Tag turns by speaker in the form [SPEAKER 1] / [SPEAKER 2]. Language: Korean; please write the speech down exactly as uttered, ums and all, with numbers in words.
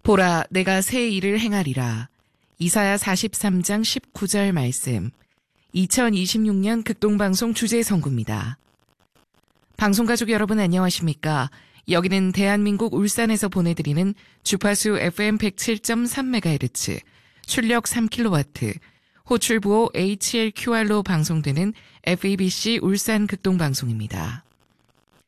[SPEAKER 1] 보라, 내가 새 일을 행하리라. 이사야 사십삼 장 십구 절 말씀. 이천이십육 년 극동방송 주제선구입니다. 방송가족 여러분 안녕하십니까? 여기는 대한민국 울산에서 보내드리는 주파수 에프엠 백칠 점 삼 메가헤르츠, 출력 삼 킬로와트, 호출부호 에이치엘큐알로 방송되는 에프이비씨 울산 극동방송입니다.